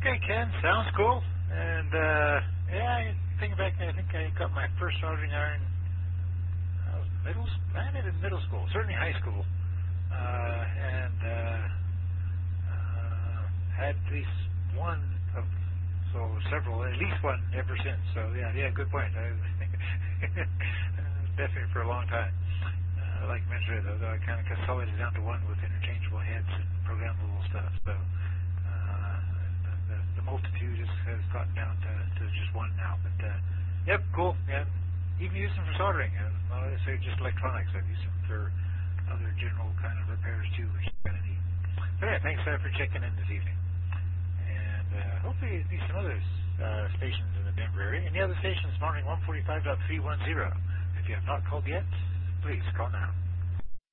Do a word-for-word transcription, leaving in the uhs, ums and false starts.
Okay, Ken, sounds cool. And uh, yeah, I think back, I think I got my first soldering iron. I was middle, I did in middle school, certainly high school, uh, and uh, uh, had at least one of, so several, at least one ever since. So yeah, yeah, good point. I think definitely for a long time. Uh, like mentioned, though, I kind of consolidated down to one with interchangeable heads and programmable stuff. So uh, the, the multitude has, has gotten down to, to just one now. But uh, yep, cool. Yeah, even use them for soldering. Uh, not necessarily just electronics. I've used them for other general kind of repairs too, which is kind of neat. But yeah, thanks uh, for checking in this evening. And uh, hopefully there'll be some other uh, stations in the Denver area. Any other stations monitoring one forty-five point three ten. If you have not called yet, please call now.